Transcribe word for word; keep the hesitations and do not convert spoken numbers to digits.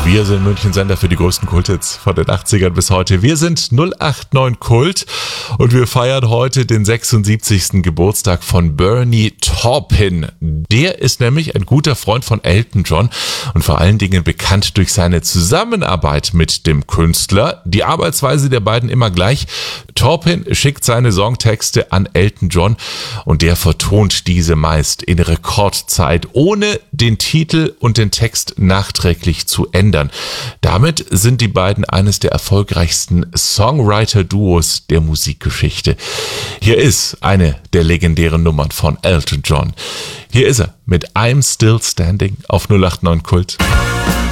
Wir sind München-Sender für die größten Kulthits von den achtzigern bis heute. Wir sind null acht neun Kult und wir feiern heute den sechsundsiebzigsten Geburtstag von Bernie Taupin. Der ist nämlich ein guter Freund von Elton John und vor allen Dingen bekannt durch seine Zusammenarbeit mit dem Künstler. Die Arbeitsweise der beiden immer gleich. Taupin schickt seine Songtexte an Elton John und der vertont diese meist in Rekordzeit, ohne den Titel und den Text nachträglich zu ändern. Damit sind die beiden eines der erfolgreichsten Songwriter-Duos der Musikgeschichte. Hier ist eine der legendären Nummern von Elton John. Hier ist er mit I'm Still Standing auf null acht neun Kult.